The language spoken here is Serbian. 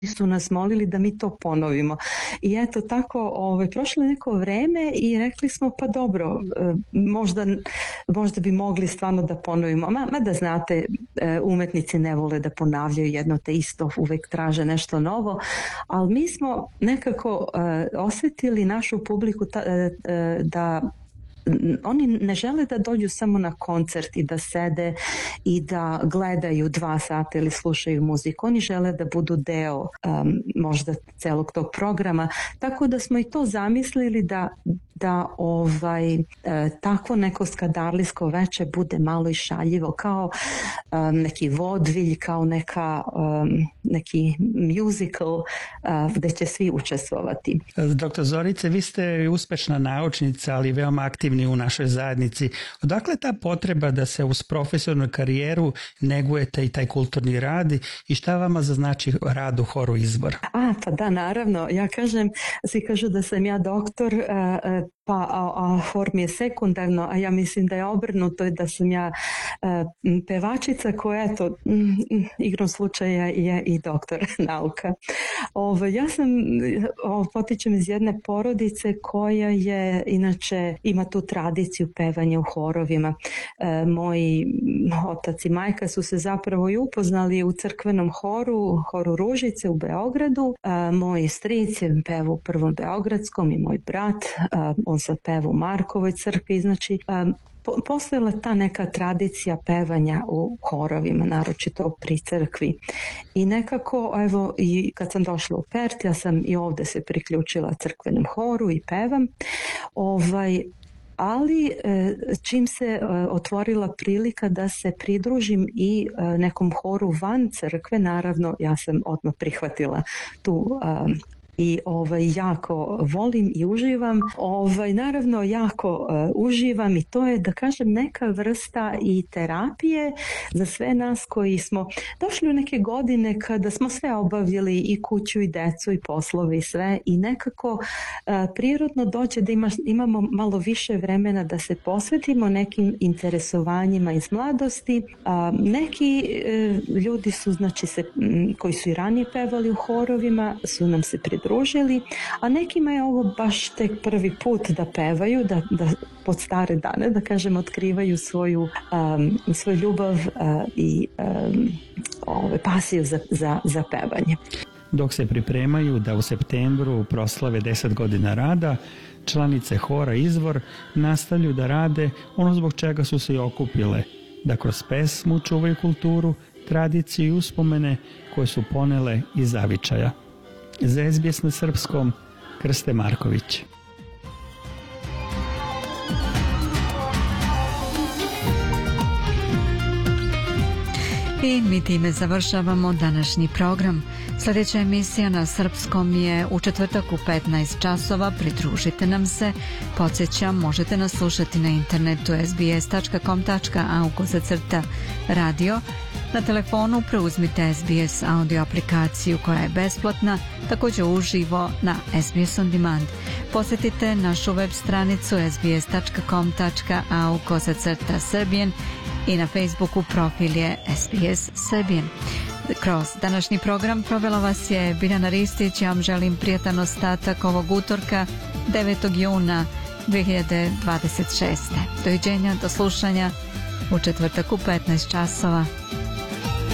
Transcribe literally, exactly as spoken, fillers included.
su nas molili da mi to ponovimo. I eto tako, ovaj, prošlo neko vreme i rekli smo pa dobro, možda, možda bi mogli stvarno da ponovimo. Ma, ma da znate, umetnici ne vole da ponavljaju jedno te isto, uvek traže nešto novo, ali mi smo nekako uh, osjetili našu publiku ta, uh, da oni ne žele da dođu samo na koncert i da sede i da gledaju dva sata ili slušaju muziku. Oni žele da budu deo um, možda celog tog programa. Tako da smo i to zamislili da, da ovaj, e, takvo neko skadarlijsko veče bude malo i šaljivo, kao um, neki vodvilj, kao neka, um, neki musical uh, gde će svi učestvovati. Doktor Zorice, vi ste uspešna naučnica, ali veoma aktivni u našoj zajednici. Odakle ta potreba da se uz profesionalnu karijeru negujete i taj kulturni rad i šta vama znači rad u horu Izvor? A, pa da, naravno. Ja kažem, svi kažu da sam ja doktor, uh, pa a, a hor mi je sekundarno, a ja mislim da je obrnuto i da sam ja uh, pevačica koja, eto, igrom slučaja je i doktor nauka. Ovo, ja sam, ovo, potičem iz jedne porodice koja je, inače, ima tu tradiciju pevanja u horovima. E, moji otac i majka su se zapravo i upoznali u crkvenom horu, horu Ružice u Beogradu. E, moj stric je pevao u prvom beogradskom i moj brat, e, on sad peva u Markovoj crkvi, znači e, postojala ta neka tradicija pevanja u horovima, naročito pri crkvi. I nekako, evo, i kad sam došla u Pert, ja sam i ovde se priključila crkvenom horu i pevam. Ovaj, ali čim se otvorila prilika da se pridružim i nekom horu van crkve, naravno ja sam odmah prihvatila tu i ovaj, jako volim i uživam. Ovaj, naravno jako uh, uživam i to je, da kažem, neka vrsta i terapije za sve nas koji smo došli u neke godine kada smo sve obavljali, i kuću i decu i poslove i sve, i nekako uh, prirodno dođe da ima, imamo malo više vremena da se posvetimo nekim interesovanjima iz mladosti. Uh, neki uh, ljudi su, znači, se, m, koji su i ranije pevali u horovima, su nam se pridružili, a nekima je ovo baš tek prvi put da pevaju, da, da pod stare dane, da kažem, otkrivaju svoju, um, svoju ljubav uh, i um, ove, pasiju za, za, za pevanje. Dok se pripremaju da u septembru proslave deset godina rada, članice hora Izvor nastavljaju da rade ono zbog čega su se i okupile, da kroz pesmu čuvaju kulturu, tradiciju i uspomene koje su ponele iz zavičaja. Za es be es na srpskom, Krste Marković. I mi time završavamo današnji program. Sljedeća emisija na srpskom je u četvrtak u petnaest časova. Pridružite nam se. Podsjećam, možete nas slušati na internetu es be es tačka com tačka a u kozacrta radio. Na telefonu preuzmite es be es audio aplikaciju koja je besplatna, također uživo na es be es On Demand. Posjetite našu web stranicu es be es tačka com tačka a u kozacrta Serbian i na Facebooku profil je es be es Serbian. Kroz današnji program provela vas je Biljana Ristić. Ja vam želim prijatan ostatak ovog utorka, devetog juna dve hiljade dvadeset šeste. Doviđenja, do slušanja u četvrtak u petnaest časova.